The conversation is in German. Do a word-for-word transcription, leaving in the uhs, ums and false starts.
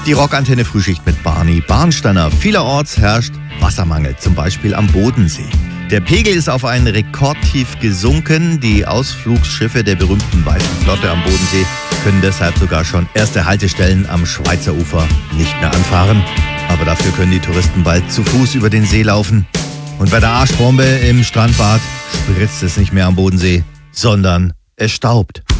Die Rockantenne Frühschicht mit Barney Barnsteiner. Vielerorts herrscht Wassermangel, zum Beispiel am Bodensee. Der Pegel ist auf ein Rekordtief gesunken. Die Ausflugsschiffe der berühmten Weißen Flotte am Bodensee können deshalb sogar schon erste Haltestellen am Schweizer Ufer nicht mehr anfahren. Aber dafür können die Touristen bald zu Fuß über den See laufen. Und bei der Arschbombe im Strandbad spritzt es nicht mehr am Bodensee, sondern es staubt.